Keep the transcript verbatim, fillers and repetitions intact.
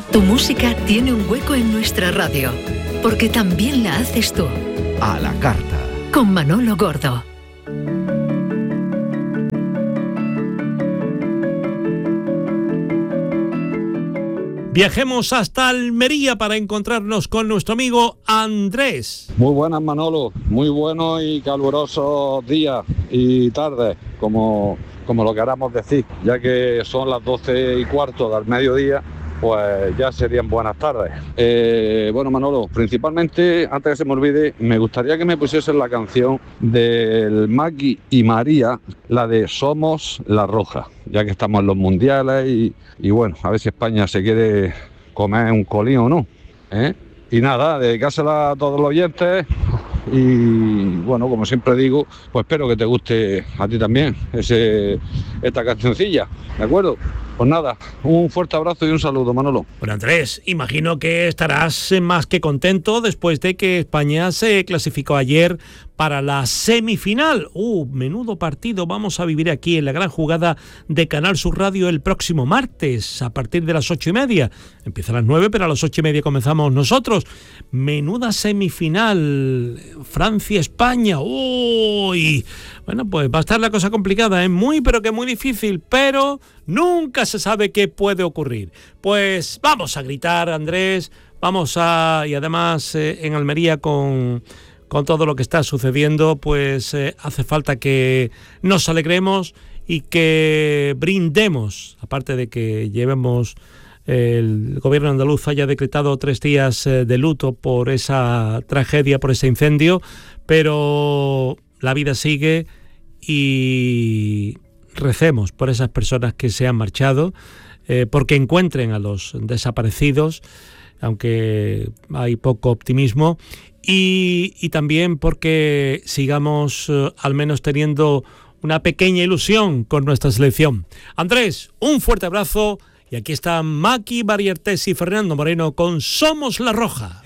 Tu música tiene un hueco en nuestra radio, porque también la haces tú. A la carta. Con Manolo Gordo. Viajemos hasta Almería para encontrarnos con nuestro amigo Andrés. Muy buenas, Manolo, muy buenos y calurosos días y tardes, como, como lo queramos decir, ya que son las doce y cuarto del mediodía, pues ya serían buenas tardes. Eh, bueno, Manolo, principalmente, antes que se me olvide, me gustaría que me pusiesen la canción del Maki y María, la de Somos la Roja, ya que estamos en los mundiales y, y bueno, a ver si España se quiere comer un colín o no, ¿eh? Y nada, dedicársela a todos los oyentes y bueno, como siempre digo, pues espero que te guste a ti también ese, esta cancioncilla, ¿de acuerdo? Pues nada, un fuerte abrazo y un saludo, Manolo. Bueno, Andrés, imagino que estarás más que contento después de que España se clasificó ayer para la semifinal. ¡Uh, menudo partido vamos a vivir aquí en la gran jugada de Canal Sur Radio el próximo martes a partir de las ocho y media! Empieza a las nueve, pero a las ocho y media comenzamos nosotros. Menuda semifinal, Francia-España. ¡Uy! Bueno, pues va a estar la cosa complicada, ¿eh? Muy, pero que muy difícil, pero nunca se sabe qué puede ocurrir. Pues vamos a gritar, Andrés, vamos a... Y además eh, en Almería con... Con todo lo que está sucediendo, pues eh, hace falta que nos alegremos y que brindemos, aparte de que llevemos, eh, el gobierno andaluz haya decretado tres días eh, de luto por esa tragedia, por ese incendio, pero la vida sigue y recemos por esas personas que se han marchado, eh, porque encuentren a los desaparecidos, aunque hay poco optimismo. Y, y también porque sigamos eh, al menos teniendo una pequeña ilusión con nuestra selección. Andrés, un fuerte abrazo y aquí están Maki Bariertes y Fernando Moreno con Somos la Roja.